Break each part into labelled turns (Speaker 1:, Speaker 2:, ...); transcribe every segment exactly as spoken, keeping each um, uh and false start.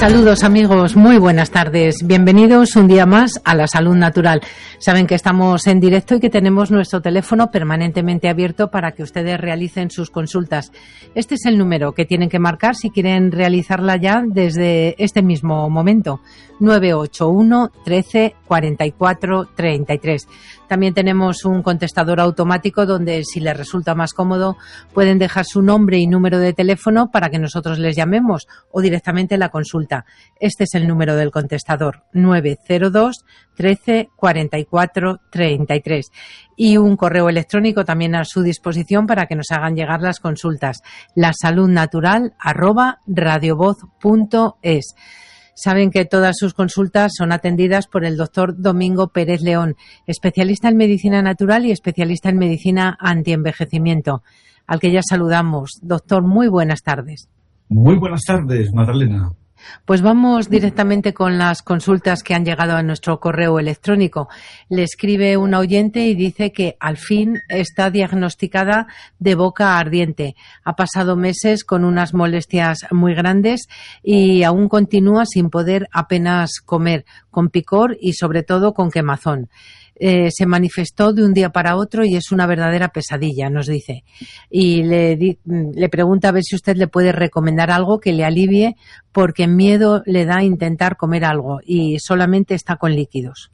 Speaker 1: Saludos amigos, muy buenas tardes. Bienvenidos un día más a La Salud Natural. Saben que estamos en directo y que tenemos nuestro teléfono permanentemente abierto para que ustedes realicen sus consultas. Este es el número que tienen que marcar si quieren realizarla ya desde este mismo momento. nueve ocho uno, trece, cuarenta y cuatro, treinta y tres. También tenemos un contestador automático donde, si les resulta más cómodo, pueden dejar su nombre y número de teléfono para que nosotros les llamemos o directamente la consulta. Este es el número del contestador, nueve cero dos, trece, cuarenta y cuatro, treinta y tres. Y un correo electrónico también a su disposición para que nos hagan llegar las consultas, lasaludnatural arroba radiovoz punto es. Saben que todas sus consultas son atendidas por el doctor Domingo Pérez León, especialista en medicina natural y especialista en medicina antienvejecimiento, al que ya saludamos. Doctor, muy buenas tardes.
Speaker 2: Muy buenas tardes, Magdalena.
Speaker 1: Pues vamos directamente con las consultas que han llegado a nuestro correo electrónico. Le escribe un oyente y dice que al fin está diagnosticada de boca ardiente. Ha pasado meses con unas molestias muy grandes y aún continúa sin poder apenas comer, con picor y sobre todo con quemazón. Eh, se manifestó de un día para otro y es una verdadera pesadilla, nos dice. Y le, di, le pregunta a ver si usted le puede recomendar algo que le alivie, porque miedo le da intentar comer algo y solamente está con líquidos.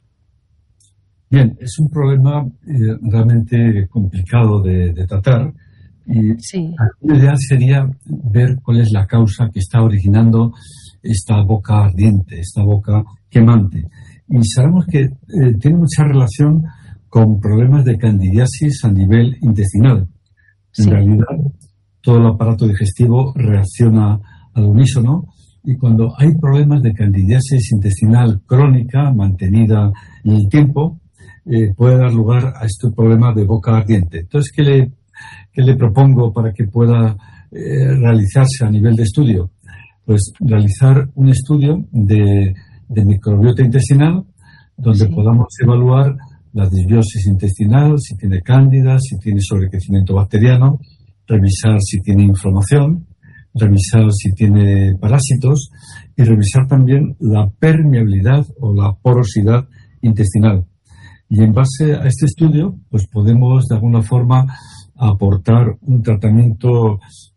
Speaker 2: Bien, es un problema eh, realmente complicado de, de tratar. Y
Speaker 1: sí.
Speaker 2: Lo ideal sería ver cuál es la causa que está originando esta boca ardiente, esta boca quemante. Y sabemos que eh, tiene mucha relación con problemas de candidiasis a nivel intestinal. En sí. realidad, todo el aparato digestivo reacciona al unísono y cuando hay problemas de candidiasis intestinal crónica, mantenida en el tiempo, eh, puede dar lugar a este problema de boca ardiente. Entonces, ¿qué le, qué le propongo para que pueda eh, realizarse a nivel de estudio? Pues realizar un estudio de de microbiota intestinal, donde sí. podamos evaluar la disbiosis intestinal, si tiene cándida, si tiene sobrecrecimiento bacteriano, revisar si tiene inflamación, revisar si tiene parásitos y revisar también la permeabilidad o la porosidad intestinal. Y en base a este estudio, pues podemos de alguna forma aportar un tratamiento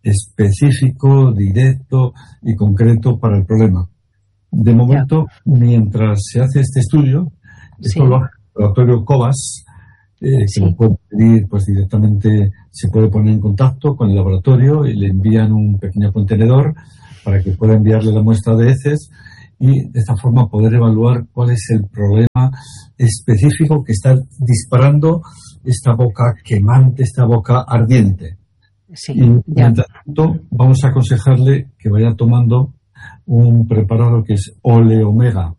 Speaker 2: específico, directo y concreto para el problema. De momento, ya. mientras se hace este estudio, esto sí. lo hace el laboratorio Cobas, eh, sí. que lo puede pedir pues directamente, se puede poner en contacto con el laboratorio y le envían un pequeño contenedor para que pueda enviarle la muestra de heces y de esta forma poder evaluar cuál es el problema específico que está disparando esta boca quemante, esta boca ardiente.
Speaker 1: Sí,
Speaker 2: y mientras tanto, vamos a aconsejarle que vaya tomando un preparado que es Oleomega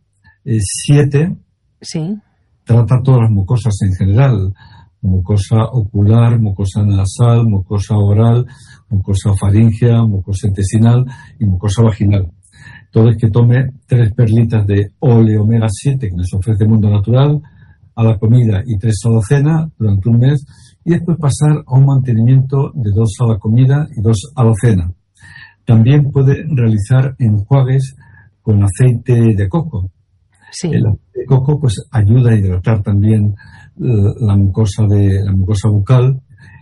Speaker 2: siete.
Speaker 1: Sí.
Speaker 2: Trata todas las mucosas en general, mucosa ocular, mucosa nasal, mucosa oral, mucosa faríngea, mucosa intestinal y mucosa vaginal. Entonces, que tome tres perlitas de Oleomega siete que nos ofrece Mundo Natural a la comida y tres a la cena durante un mes y después pasar a un mantenimiento de dos a la comida y dos a la cena. También puede realizar enjuagues con aceite de coco.
Speaker 1: Sí.
Speaker 2: El aceite de coco pues ayuda a hidratar también la mucosa de la mucosa bucal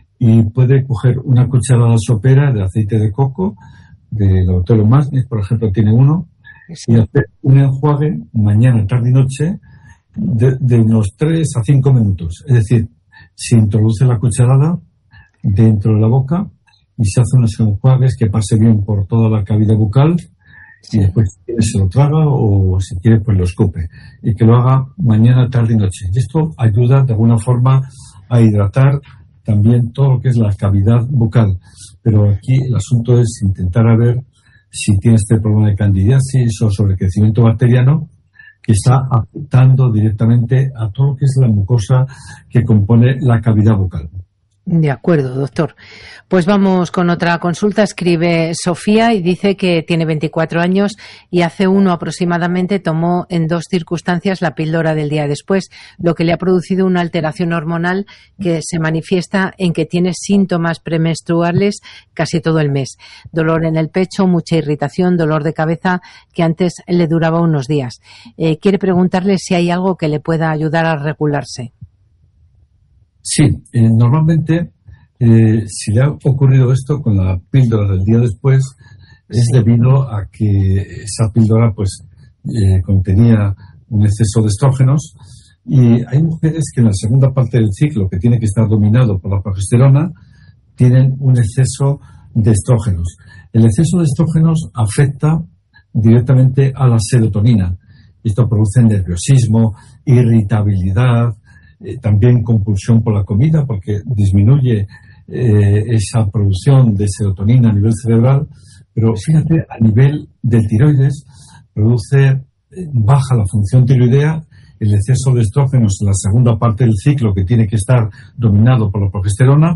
Speaker 2: y puede coger una cucharada sopera de aceite de coco de laboratorio Masnes, por ejemplo, tiene uno, sí. y hacer un enjuague mañana, tarde y noche de, de unos tres a cinco minutos. Es decir, se introduce la cucharada dentro de la boca y se hacen unos enjuagues que pase bien por toda la cavidad bucal y después si quiere se lo traga o si quiere pues lo escupe y que lo haga mañana, tarde y noche. Y esto ayuda de alguna forma a hidratar también todo lo que es la cavidad bucal. Pero aquí el asunto es intentar a ver si tiene este problema de candidiasis o sobrecrecimiento bacteriano que está afectando directamente a todo lo que es la mucosa que compone la cavidad bucal.
Speaker 1: De acuerdo, doctor. Pues vamos con otra consulta. Escribe Sofía y dice que tiene veinticuatro años y hace uno aproximadamente tomó en dos circunstancias la píldora del día después, lo que le ha producido una alteración hormonal que se manifiesta en que tiene síntomas premenstruales casi todo el mes. Dolor en el pecho, mucha irritación, dolor de cabeza que antes le duraba unos días. Eh, quiere preguntarle si hay algo que le pueda ayudar a regularse.
Speaker 2: Sí, eh, normalmente eh, si le ha ocurrido esto con la píldora del día después es
Speaker 1: Sí.
Speaker 2: debido a que esa píldora pues eh, contenía un exceso de estrógenos, y hay mujeres que en la segunda parte del ciclo, que tiene que estar dominado por la progesterona, tienen un exceso de estrógenos. El exceso de estrógenos afecta directamente a la serotonina. Esto produce nerviosismo, irritabilidad, Eh, también compulsión por la comida, porque disminuye eh, esa producción de serotonina a nivel cerebral, pero fíjate, a nivel del tiroides produce, eh, baja la función tiroidea, el exceso de estrógenos en la segunda parte del ciclo, que tiene que estar dominado por la progesterona,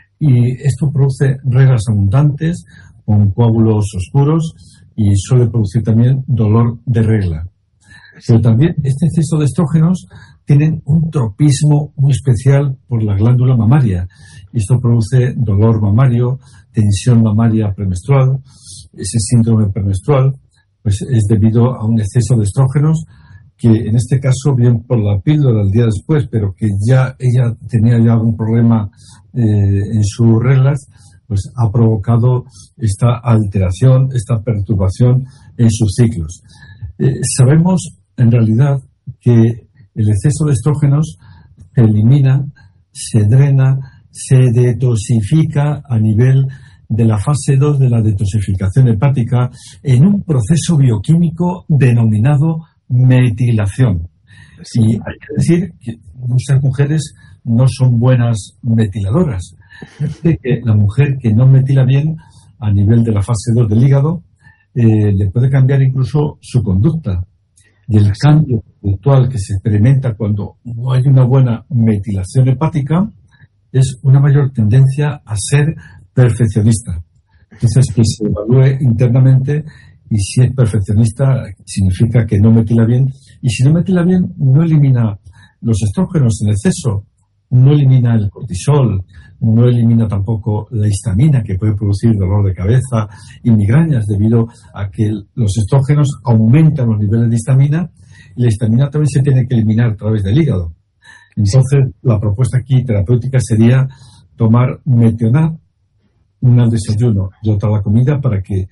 Speaker 2: y esto produce reglas abundantes con coágulos oscuros y suele producir también dolor de regla. Pero también este exceso de estrógenos tienen un tropismo muy especial por la glándula mamaria. Esto produce dolor mamario, tensión mamaria premenstrual. Ese síndrome premenstrual pues es debido a un exceso de estrógenos que en este caso bien por la píldora del día después, pero que ya ella tenía ya algún problema eh, en sus reglas, pues ha provocado esta alteración, esta perturbación en sus ciclos. Eh, sabemos en realidad que el exceso de estrógenos se elimina, se drena, se detoxifica a nivel de la fase dos de la detoxificación hepática en un proceso bioquímico denominado metilación. Sí. Y hay que decir que muchas mujeres no son buenas metiladoras. De que la mujer que no metila bien a nivel de la fase dos del hígado eh, le puede cambiar incluso su conducta. Y el cambio puntual que se experimenta cuando no hay una buena metilación hepática es una mayor tendencia a ser perfeccionista. Entonces, que se evalúe internamente, y si es perfeccionista significa que no metila bien, y si no metila bien no elimina los estrógenos en exceso, no elimina el cortisol, no elimina tampoco la histamina, que puede producir dolor de cabeza y migrañas debido a que los estrógenos aumentan los niveles de histamina, y la histamina también se tiene que eliminar a través del hígado. Entonces, la propuesta aquí terapéutica sería tomar metionat, una al desayuno y otra a la comida, para que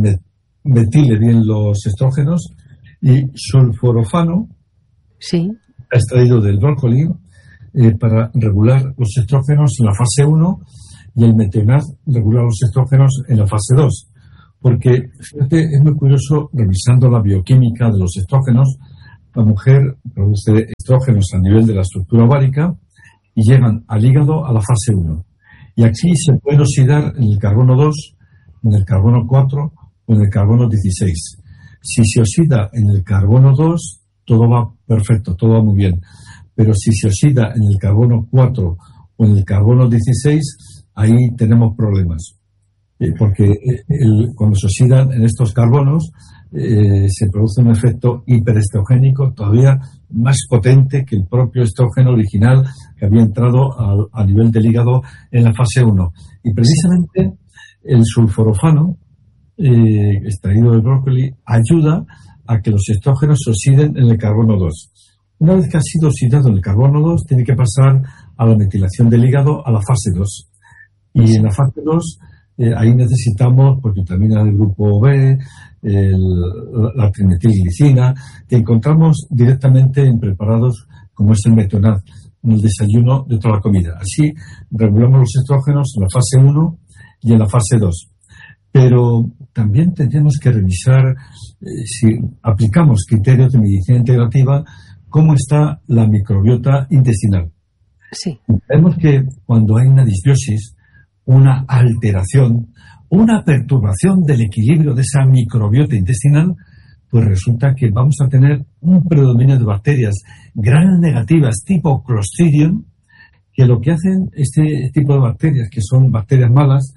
Speaker 2: metile bien los estrógenos, y sulforofano,
Speaker 1: sí,
Speaker 2: extraído del brócoli, eh, para regular los estrógenos en la fase uno, y el metionat regular los estrógenos en la fase dos. Porque, fíjate, es muy curioso, revisando la bioquímica de los estrógenos, la mujer produce estrógenos a nivel de la estructura ovárica y llegan al hígado a la fase uno. Y aquí se pueden oxidar en el carbono dos, en el carbono cuatro o en el carbono dieciséis. Si se oxida en el carbono dos, todo va perfecto, todo va muy bien. Pero si se oxida en el carbono cuatro o en el carbono dieciséis, ahí tenemos problemas. Eh, porque el, cuando se oxidan en estos carbonos, eh, se produce un efecto hiperestrogénico todavía más potente que el propio estrógeno original que había entrado a, a nivel del hígado en la fase uno. Y precisamente el sulforofano, eh, extraído del brócoli, ayuda a que los estrógenos se oxiden en el carbono dos. Una vez que ha sido oxidado en el carbono dos, tiene que pasar a la metilación del hígado a la fase dos. Y en la fase dos, eh, ahí necesitamos pues, vitamina del grupo B, el, la trimetilglicina, que encontramos directamente en preparados como es el metionat, en el desayuno de toda la comida. Así regulamos los estrógenos en la fase uno y en la fase dos. Pero también tendríamos que revisar, eh, si aplicamos criterios de medicina integrativa, cómo está la microbiota intestinal.
Speaker 1: Sí.
Speaker 2: Vemos que cuando hay una disbiosis, una alteración, una perturbación del equilibrio de esa microbiota intestinal, pues resulta que vamos a tener un predominio de bacterias gram negativas tipo Clostridium, que lo que hacen este tipo de bacterias, que son bacterias malas,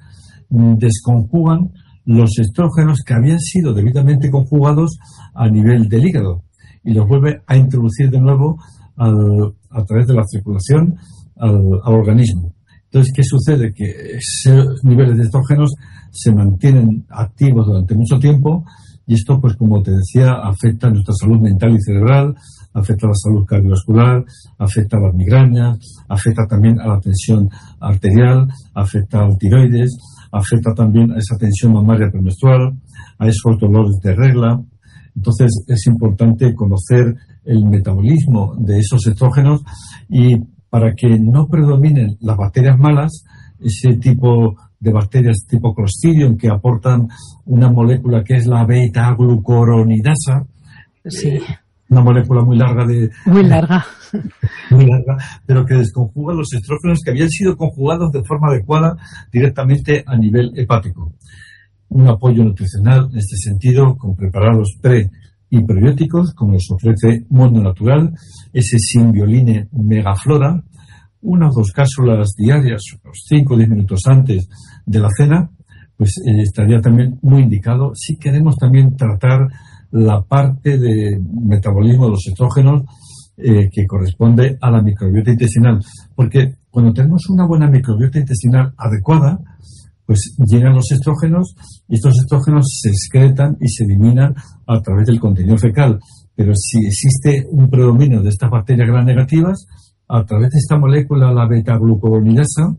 Speaker 2: desconjugan los estrógenos que habían sido debidamente conjugados a nivel del hígado y los vuelve a introducir de nuevo al, a través de la circulación al, al organismo. Entonces, ¿qué sucede? Que esos niveles de estrógenos se mantienen activos durante mucho tiempo y esto, pues como te decía, afecta a nuestra salud mental y cerebral, afecta a la salud cardiovascular, afecta a las migrañas, afecta también a la tensión arterial, afecta al tiroides, afecta también a esa tensión mamaria premenstrual, a esos dolores de regla. Entonces es importante conocer el metabolismo de esos estrógenos y para que no predominen las bacterias malas, ese tipo de bacterias tipo Clostridium que aportan una molécula que es la beta-glucuronidasa,
Speaker 1: sí.
Speaker 2: eh, una molécula muy larga de
Speaker 1: muy larga
Speaker 2: muy larga, pero que desconjuga los estrógenos que habían sido conjugados de forma adecuada directamente a nivel hepático. Un apoyo nutricional en este sentido con preparados pre y probióticos, como nos ofrece Mundo Natural, ese Symbioline Megaflora, unas dos cápsulas diarias, unos cinco o diez minutos antes de la cena, pues eh, estaría también muy indicado si queremos también tratar la parte de metabolismo de los estrógenos eh, que corresponde a la microbiota intestinal. Porque cuando tenemos una buena microbiota intestinal adecuada, pues llegan los estrógenos y estos estrógenos se excretan y se eliminan a través del contenido fecal. Pero si existe un predominio de estas bacterias gram negativas, a través de esta molécula, la beta-glucuronidasa,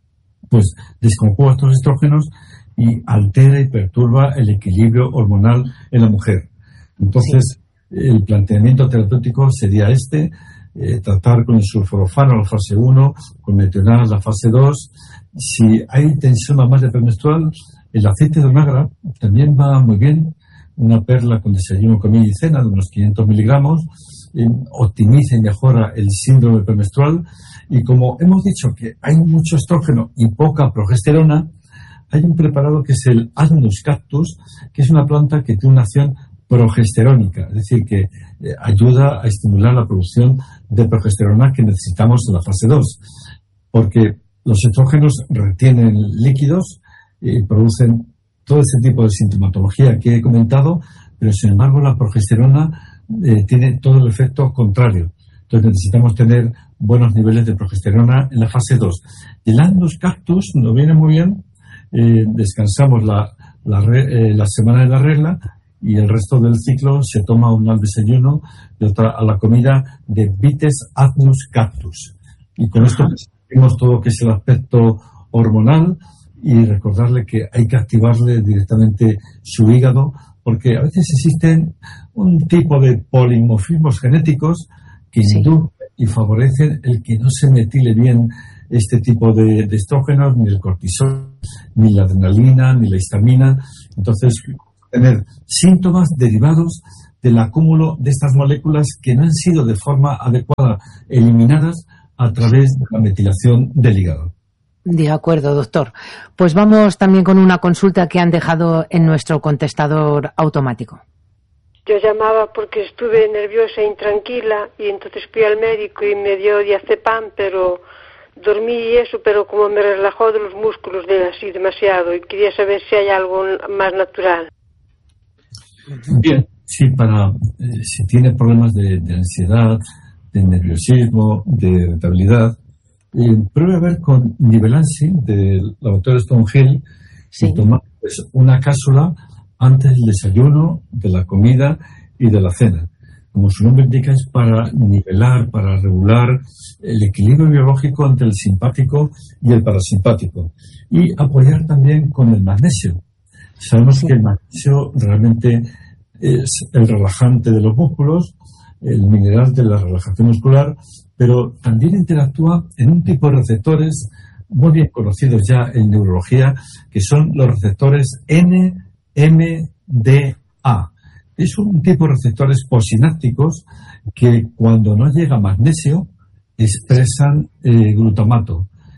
Speaker 2: pues desconjuga estos estrógenos y altera y perturba el equilibrio hormonal en la mujer. Entonces, sí. El planteamiento terapéutico sería este, eh, tratar con el sulforafano la fase uno, con metional la fase dos. Si hay tensión mamaria premenstrual, el aceite de onagra también va muy bien. Una perla con desayuno, comida y cena de unos quinientos miligramos, eh, optimiza y mejora el síndrome premenstrual. Y como hemos dicho que hay mucho estrógeno y poca progesterona, hay un preparado que es el Agnus cactus, que es una planta que tiene una acción progesterónica, es decir, que eh, ayuda a estimular la producción de progesterona que necesitamos en la fase dos, porque los estrógenos retienen líquidos y producen todo ese tipo de sintomatología que he comentado, pero sin embargo la progesterona eh, tiene todo el efecto contrario. Entonces necesitamos tener buenos niveles de progesterona en la fase dos. El Agnus cactus nos viene muy bien, eh, descansamos la, la, re, eh, la semana de la regla y el resto del ciclo se toma una al desayuno y otra a la comida de Vites Agnus cactus. Y con Ajá. esto vemos todo lo que es el aspecto hormonal y recordarle que hay que activarle directamente su hígado, porque a veces existen un tipo de polimorfismos genéticos que sí. inducen y favorecen el que no se metile bien este tipo de, de estrógenos, ni el cortisol, ni la adrenalina, ni la histamina. Entonces, tener síntomas derivados del acúmulo de estas moléculas que no han sido de forma adecuada eliminadas a través de la metilación del hígado.
Speaker 1: De acuerdo, doctor. Pues vamos también con una consulta que han dejado en nuestro contestador automático.
Speaker 3: Yo llamaba porque estuve nerviosa e intranquila y entonces fui al médico y me dio diazepam, pero dormí y eso, pero como me relajó de los músculos de así demasiado y quería saber si hay algo más natural.
Speaker 2: Bien, sí, para eh, si tiene problemas de, de ansiedad, de nerviosismo, de irritabilidad, eh, pruebe a ver con Nivelansi del laboratorio Stonehill sí. y tomar pues, una cápsula antes del desayuno, de la comida y de la cena. Como su nombre indica, es para nivelar, para regular el equilibrio biológico entre el simpático y el parasimpático. Y apoyar también con el magnesio. Sabemos sí. que el magnesio realmente es el relajante de los músculos, el mineral de la relajación muscular, pero también interactúa en un tipo de receptores muy bien conocidos ya en neurología, que son los receptores N M D A. Es un tipo de receptores posinápticos que cuando no llega magnesio expresan eh, glutamato.